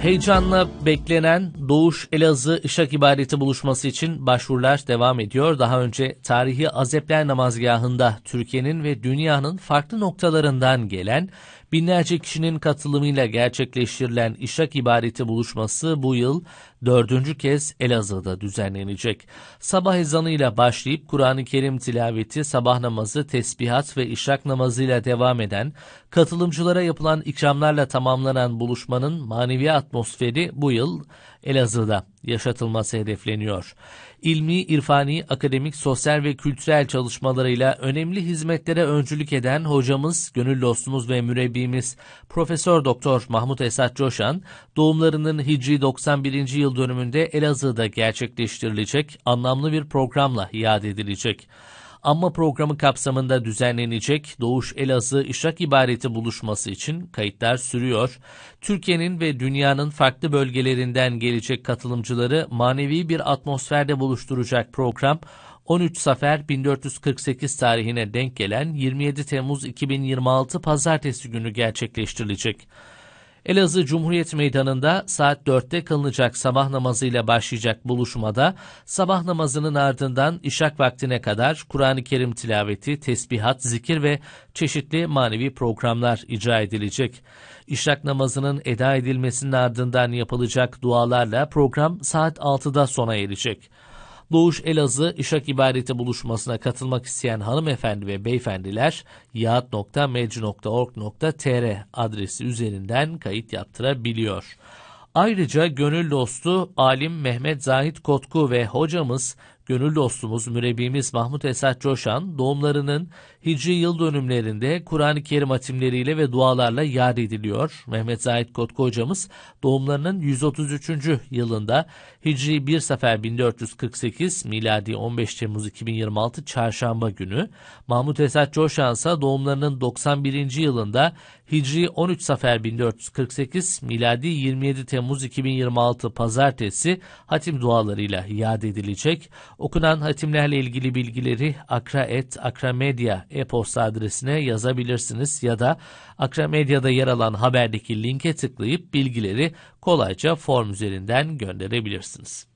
Heyecanla beklenen Doğuş Elazığ İşak İbadeti buluşması için başvurular devam ediyor. Daha önce tarihi Azepler Namazgahı'nda Türkiye'nin ve dünyanın farklı noktalarından gelen binlerce kişinin katılımıyla gerçekleştirilen İşak İbadeti buluşması bu yıl 4. kez Elazığ'da düzenlenecek. Sabah ezanıyla başlayıp Kur'an-ı Kerim tilaveti, sabah namazı, tesbihat ve işrak namazıyla devam eden, katılımcılara yapılan ikramlarla tamamlanan buluşmanın manevi atmosferi bu yıl Elazığ'da yaşatılması hedefleniyor. İlmi, irfani, akademik, sosyal ve kültürel çalışmalarıyla önemli hizmetlere öncülük eden hocamız, gönül dostumuz ve mürebbimiz Profesör Doktor Mahmut Esat Coşan, doğumlarının Hicri 91. yıl dönümünde Elazığ'da gerçekleştirilecek anlamlı bir programla iade edilecek. Anma programı kapsamında düzenlenecek Doğuş Elazığ İşrak İbadeti buluşması için kayıtlar sürüyor. Türkiye'nin ve dünyanın farklı bölgelerinden gelecek katılımcıları manevi bir atmosferde buluşturacak program, 13 Safer 1448 tarihine denk gelen 27 Temmuz 2026 Pazartesi günü gerçekleştirilecek. Elazığ Cumhuriyet Meydanı'nda saat 4'te kılınacak sabah namazıyla başlayacak buluşmada, sabah namazının ardından işrak vaktine kadar Kur'an-ı Kerim tilaveti, tesbihat, zikir ve çeşitli manevi programlar icra edilecek. İşrak namazının eda edilmesinin ardından yapılacak dualarla program saat 6'da sona erecek. Doğuş Elazığ İşak İbadeti buluşmasına katılmak isteyen hanımefendi ve beyefendiler yaat.mec.org.tr adresi üzerinden kayıt yaptırabiliyor. Ayrıca gönül dostu alim Mehmet Zahit Kotku ve hocamız, gönül dostumuz, mürebbimiz Mahmut Esat Coşan, doğumlarının Hicri yıl dönümlerinde Kur'an-ı Kerim hatimleriyle ve dualarla yad ediliyor. Mehmet Zahit Kotku hocamız, doğumlarının 133. yılında Hicri 1 Safer 1448, miladi 15 Temmuz 2026 Çarşamba günü, Mahmut Esat Coşan ise doğumlarının 91. yılında Hicri 13 Safer 1448, miladi 27 Temmuz 2026 Pazartesi hatim dualarıyla iade edilecek. Okunan hatimlerle ilgili bilgileri akra@akramedya e-posta adresine yazabilirsiniz ya da Akramedya'da yer alan haberdeki linke tıklayıp bilgileri kolayca form üzerinden gönderebilirsiniz.